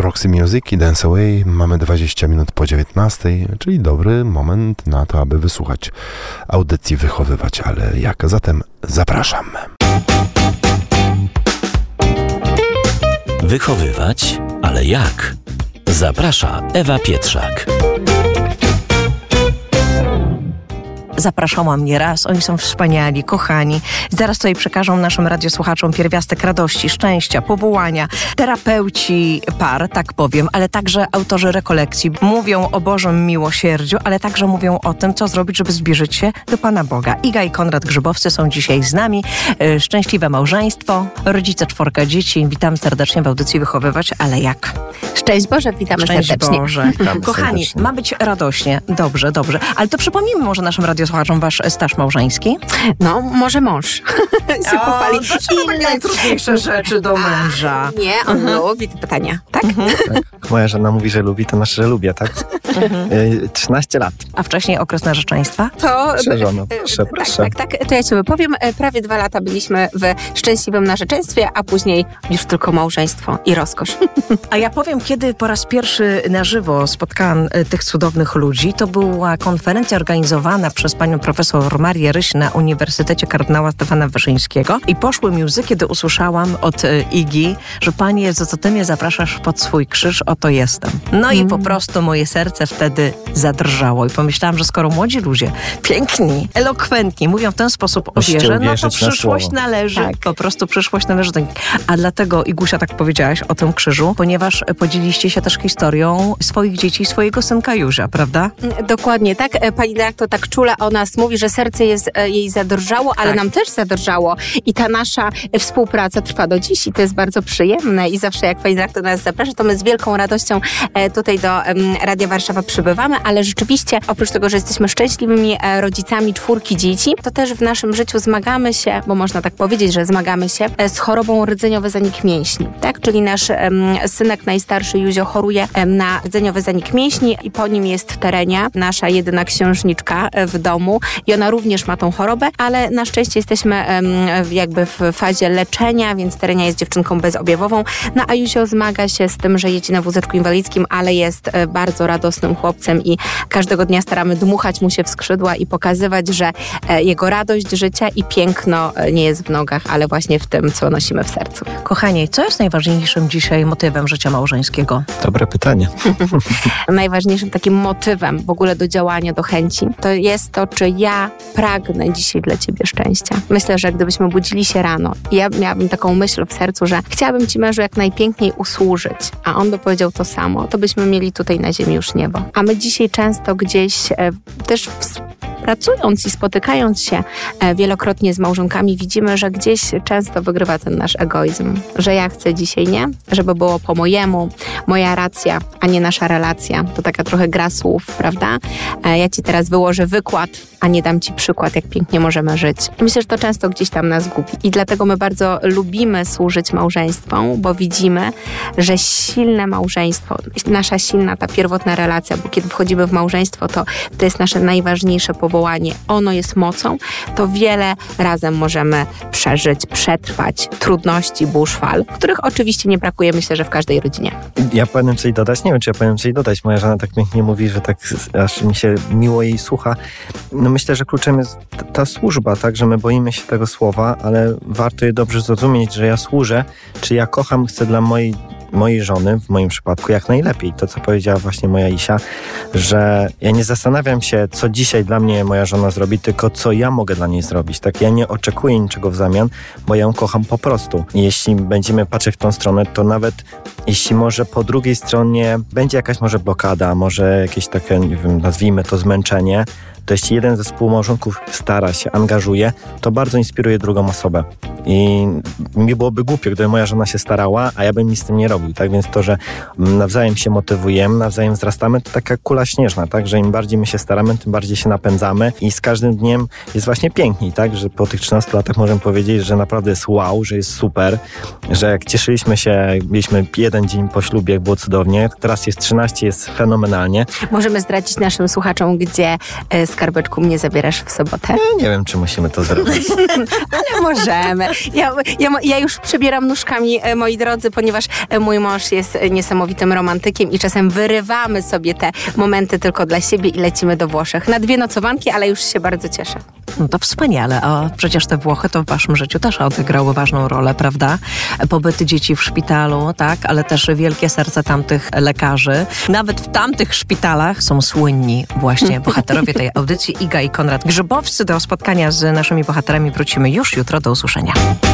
To Roxy Music i Dance Away. Mamy 20 minut po 19, czyli dobry moment na to, aby wysłuchać audycji Wychowywać, ale jak? Zatem zapraszam. Wychowywać, ale jak? Zaprasza Ewa Pietrzak. Zapraszała mnie raz, oni są wspaniali, kochani. Zaraz tutaj przekażą naszym radiosłuchaczom pierwiastek radości, szczęścia, powołania. Terapeuci par, tak powiem, ale także autorzy rekolekcji. Mówią o Bożym miłosierdziu, ale także mówią o tym, co zrobić, żeby zbliżyć się do Pana Boga. Iga i Konrad Grzybowscy są dzisiaj z nami. Szczęśliwe małżeństwo, rodzice 4 dzieci. Witam serdecznie w audycji Wychowywać, ale jak? Szczęść Boże, witamy Szczęść serdecznie. Boże. Kochani, ma być radośnie. Dobrze. Ale to przypomnijmy może naszym radiosłuchaczom wasz staż małżeński. No, może mąż się pochwali. Dlaczego najtrudniejsze rzeczy do męża? Nie, on lubi te pytania, tak? Tak. Moja żona mówi, że lubi, to znaczy, że lubię, tak? 13 lat. A wcześniej okres narzeczeństwa? To... Żono, proszę. Tak. To ja ci wypowiem. Prawie 2 lata byliśmy w szczęśliwym narzeczeństwie, a później już tylko małżeństwo i rozkosz. A ja powiem, kiedy po raz pierwszy na żywo spotkałam tych cudownych ludzi, to była konferencja organizowana przez panią profesor Marię Ryś na Uniwersytecie Kardynała Stefana Wyszyńskiego i poszły mi łzy, kiedy usłyszałam od Igi, że Panie Jezu, co Ty mnie zapraszasz pod swój krzyż, oto jestem. No i po prostu moje serce wtedy zadrżało i pomyślałam, że skoro młodzi ludzie, piękni, elokwentni, mówią w ten sposób o wierze, no to przyszłość należy, po prostu przyszłość należy. A dlatego, Igusia, tak powiedziałaś o tym krzyżu, ponieważ podzieliście się też historią swoich dzieci, swojego synka Józia, prawda? Dokładnie, tak. Pani dyrektor tak czule o nas mówi, że serce jej zadrżało, ale nam też zadrżało. I ta nasza współpraca trwa do dziś i to jest bardzo przyjemne. I zawsze jak pani dyrektor nas zaprasza, to my z wielką radością tutaj do Radia Warszawa przybywamy, ale rzeczywiście oprócz tego, że jesteśmy szczęśliwymi rodzicami 4 dzieci, to też w naszym życiu zmagamy się, bo można tak powiedzieć, że zmagamy się z chorobą rdzeniowy zanik mięśni, tak? Czyli nasz synek najstarszy Józio choruje na rdzeniowy zanik mięśni i po nim jest Terenia, nasza jedyna księżniczka w domu i ona również ma tą chorobę, ale na szczęście jesteśmy jakby w fazie leczenia, więc Terenia jest dziewczynką bezobjawową, no a Józio zmaga się z tym, że jedzie na wózeczku inwalidzkim, ale jest bardzo radosnym chłopcem i każdego dnia staramy dmuchać mu się w skrzydła i pokazywać, że jego radość życia i piękno nie jest w nogach, ale właśnie w tym, co nosimy w sercu. Kochanie, co jest najważniejszym dzisiaj motywem życia małżeńskiego? Dobre pytanie. Najważniejszym takim motywem w ogóle do działania, do chęci, to jest to, czy ja pragnę dzisiaj dla Ciebie szczęścia. Myślę, że gdybyśmy budzili się rano i ja miałabym taką myśl w sercu, że chciałabym Ci, mężu, jak najpiękniej usłużyć, a on by powiedział to samo, to byśmy mieli tutaj na ziemi już niebo. A my dzisiaj często gdzieś też pracując i spotykając się wielokrotnie z małżonkami, widzimy, że gdzieś często wygrywa ten nasz egoizm, że ja chcę dzisiaj, nie? Żeby było po mojemu, moja racja, a nie nasza relacja. To taka trochę gra słów, prawda? Ja Ci teraz wyłożę wykład, a nie dam Ci przykład, jak pięknie możemy żyć. I myślę, że to często gdzieś tam nas gubi. I dlatego my bardzo lubimy służyć małżeństwom, bo widzimy, że silne małżeństwo, nasza silna, ta pierwotna relacja, bo kiedy wchodzimy w małżeństwo, to jest nasze najważniejsze powołanie. Ono jest mocą, to wiele razem możemy przeżyć, przetrwać trudności, burz, fal, których oczywiście nie brakuje, myślę, że w każdej rodzinie. Ja powinienem coś dodać? Nie wiem, czy ja powinienem coś dodać. Moja żona tak pięknie mówi, że tak aż mi się miło jej słucha. No myślę, że kluczem jest ta służba, tak, że my boimy się tego słowa, ale warto je dobrze zrozumieć, że ja służę, czy ja kocham, chcę dla mojej żony, w moim przypadku, jak najlepiej. To, co powiedziała właśnie moja Isia, że ja nie zastanawiam się, co dzisiaj dla mnie moja żona zrobi, tylko co ja mogę dla niej zrobić. Tak, ja nie oczekuję niczego w zamian, bo ja ją kocham po prostu. I jeśli będziemy patrzeć w tą stronę, to nawet jeśli może po drugiej stronie będzie jakaś może blokada, może jakieś takie, nie wiem, nazwijmy to zmęczenie, to jeśli jeden ze współmałżonków stara się, angażuje, to bardzo inspiruje drugą osobę. I mi byłoby głupio, gdyby moja żona się starała, a ja bym nic z tym nie robił, tak? Więc to, że nawzajem się motywujemy, nawzajem wzrastamy, to taka kula śnieżna, tak? Że im bardziej my się staramy, tym bardziej się napędzamy i z każdym dniem jest właśnie piękniej, tak? Że po tych 13 latach możemy powiedzieć, że naprawdę jest wow, że jest super, że jak cieszyliśmy się, mieliśmy 1 dzień po ślubie, jak było cudownie, teraz jest 13, jest fenomenalnie. Możemy zdradzić naszym słuchaczom, gdzie z skarbeczku, mnie zabierasz w sobotę? Ja nie wiem, czy musimy to zrobić. Ale możemy. Ja już przebieram nóżkami, moi drodzy, ponieważ mój mąż jest niesamowitym romantykiem i czasem wyrywamy sobie te momenty tylko dla siebie i lecimy do Włoszech. Na 2 nocowanki, ale już się bardzo cieszę. No to wspaniale, a przecież te Włochy to w waszym życiu też odegrały ważną rolę, prawda? Pobyty dzieci w szpitalu, tak, ale też wielkie serce tamtych lekarzy. Nawet w tamtych szpitalach są słynni właśnie bohaterowie tej audycji, Iga i Konrad Grzybowscy. Do spotkania z naszymi bohaterami wrócimy już jutro. Do usłyszenia.